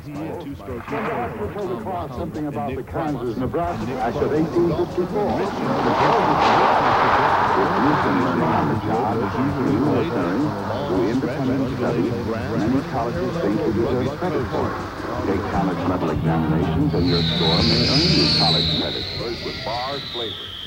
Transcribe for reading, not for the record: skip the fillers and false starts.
he a two-stroke hitter. You told the class something about the Kansas Nebraska Act of 1854. With Newton learning on the job as new attorney, through independent study, many colleges think you deserve credit for it. Take college level examinations and your score may earn you college credit with bars flavor.